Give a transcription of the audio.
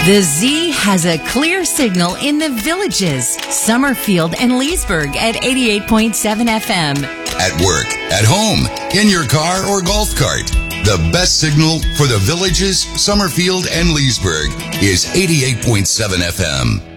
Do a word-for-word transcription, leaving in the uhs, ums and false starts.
The Z has a clear signal in the Villages, Summerfield and Leesburg at eighty-eight point seven F M. At work, at home, in your car or golf cart. The best signal for the Villages, Summerfield, and Leesburg is eighty-eight point seven F M.